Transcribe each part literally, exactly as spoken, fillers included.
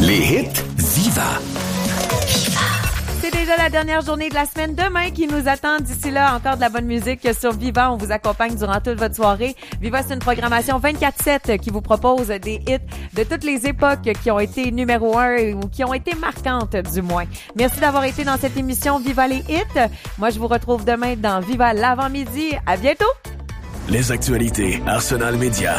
Les hits Viva. C'est déjà la dernière journée de la semaine demain qui nous attend. D'ici là, encore de la bonne musique sur Viva. On vous accompagne durant toute votre soirée. Viva, c'est une programmation vingt-quatre sept qui vous propose des hits de toutes les époques qui ont été numéro un ou qui ont été marquantes, du moins. Merci d'avoir été dans cette émission Viva les hits. Moi, je vous retrouve demain dans Viva l'avant-midi. À bientôt! Les actualités Arsenal Média.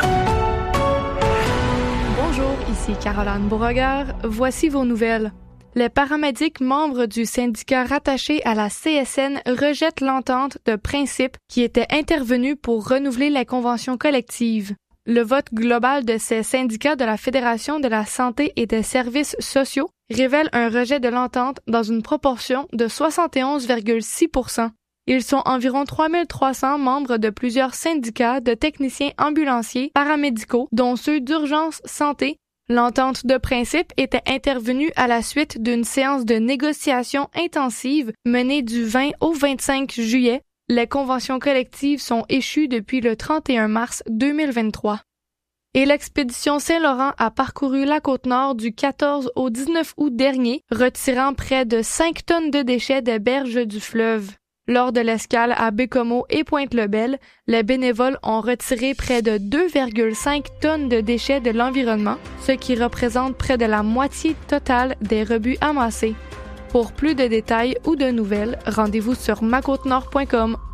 Bonjour, ici Caroline Beauregard. Voici vos nouvelles. Les paramédics membres du syndicat rattaché à la C S N rejettent l'entente de principe qui était intervenue pour renouveler les conventions collectives. Le vote global de ces syndicats de la Fédération de la santé et des services sociaux révèle un rejet de l'entente dans une proportion de soixante et onze virgule six pour cent. Ils sont environ trois mille trois cents membres de plusieurs syndicats de techniciens ambulanciers paramédicaux, dont ceux d'urgence santé. L'entente de principe était intervenue à la suite d'une séance de négociation intensive menée du vingt au vingt-cinq juillet. Les conventions collectives sont échues depuis le trente et un mars deux mille vingt-trois. Et l'expédition Saint-Laurent a parcouru la Côte-Nord du quatorze au dix-neuf août dernier, retirant près de cinq tonnes de déchets des berges du fleuve. Lors de l'escale à Bécomo et Pointe-le-Bel, les bénévoles ont retiré près de deux virgule cinq tonnes de déchets de l'environnement, ce qui représente près de la moitié totale des rebuts amassés. Pour plus de détails ou de nouvelles, rendez-vous sur ma côte nord point com.